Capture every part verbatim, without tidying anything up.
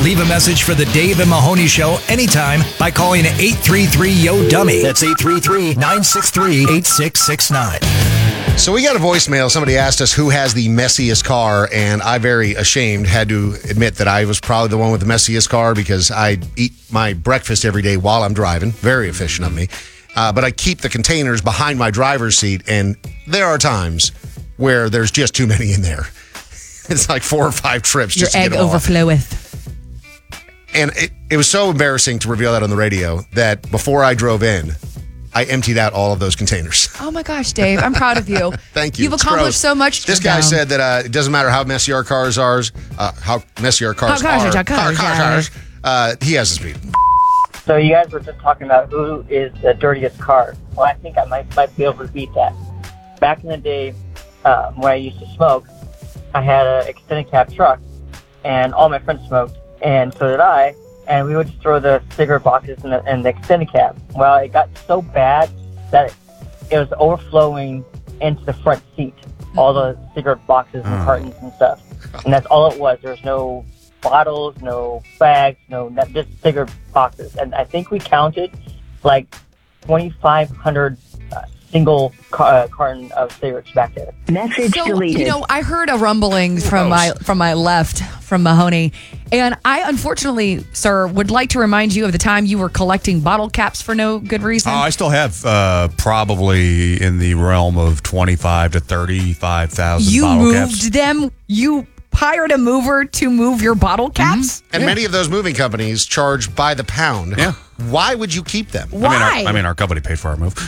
Leave a message for the Dave and Mahoney Show anytime by calling eight three three, Y O, DUMMY. That's eight three three, nine six three, eight six six nine. So we got a voicemail. Somebody asked us who has the messiest car, and I, very ashamed, had to admit that I was probably the one with the messiest car because I eat my breakfast every day while I'm driving. Very efficient of me. Uh, but I keep the containers behind my driver's seat, and there are times where there's just too many in there. It's like four or five trips Your just to egg get them off. overfloweth. And it, it was so embarrassing to reveal that on the radio that before I drove in, I emptied out all of those containers. Oh my gosh, Dave, I'm proud of you. Thank you. You've It's accomplished gross. so much. This guy said that uh, it doesn't matter how messy our cars are, uh, how messy our cars How cars are. are, cars car- are. cars, uh, he has the speed. So you guys were just talking about who is the dirtiest car. Well, I think I might might be able to beat that. Back in the day, um, when I used to smoke, I had an extended cab truck, and all my friends smoked, and so did I. And we would just throw the cigarette boxes in the, in the extended cab. Well, it got so bad that it, it was overflowing into the front seat, all the cigarette boxes and Oh. cartons and stuff. And that's all it was. There was no bottles, no bags, no not just cigarette boxes. And I think we counted like twenty-five hundred uh, single ca- uh, carton of cigarettes back there. Message So, deleted. you know, I heard a rumbling from my from my left, from Mahoney, and I unfortunately, sir, would like to remind you of the time you were collecting bottle caps for no good reason. Oh, I still have uh, probably in the realm of twenty-five to thirty-five thousand you bottle moved caps. them. You hired a mover to move your bottle caps. And Yeah. many of those moving companies charge by the pound. Yeah. Why would you keep them? Why? I mean, our, I mean, our company paid for our move.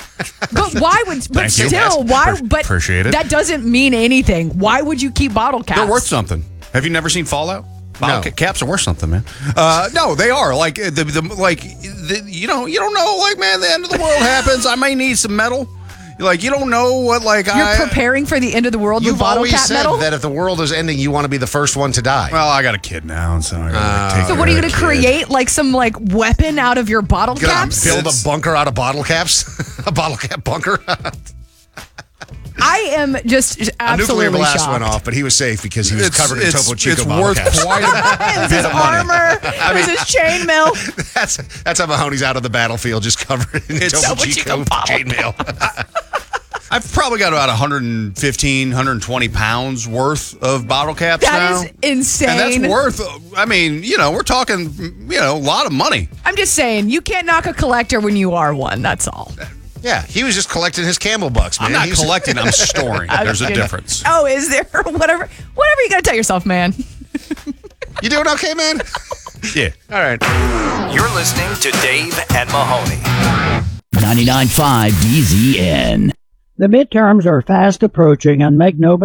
But why would? But Thank you. still, why? Pre- But appreciate it. that doesn't mean anything. Why would you keep bottle caps? They're worth something. Have you never seen Fallout? Bottle No. ca- caps are worth something, man. Uh, no, they are. Like uh, the, the like the, you know you don't know. Like, man, the end of the world happens. I may need some metal. Like, you don't know what. Like, You're I preparing for the end of the world You've with bottle always cap said metal. that if the world is ending, you want to be the first one to die. well, I got a kid now, so I gotta like, take So care what are you of going the to kid. create? Like some like weapon out of your bottle Gonna caps? build It's- a bunker out of bottle caps? A bottle cap bunker? I am just A absolutely nuclear blast shocked. went off, but he was safe because he was It's, covered in it's, Topo Chico it's bottle worth caps. quite It a was bit his of money. armor. It was his chainmail. That's that's how Mahoney's out of the battlefield, just covered in It's Topo Topo Chico Chico bottle chainmail. I've probably got about one hundred fifteen, one hundred twenty pounds worth of bottle caps That now. is insane. And that's worth, I mean, you know, we're talking, you know, a lot of money. I'm just saying, you can't knock a collector when you are one. That's all. Yeah, he was just collecting his camel bucks, man. I'm not He was- collecting, I'm storing. There's a kidding. difference. Oh, is there? Whatever. Whatever you got to tell yourself, man. You doing okay, man? Yeah. All right. You're listening to Dave and Mahoney. ninety-nine point five D Z N. The midterms are fast approaching, and make no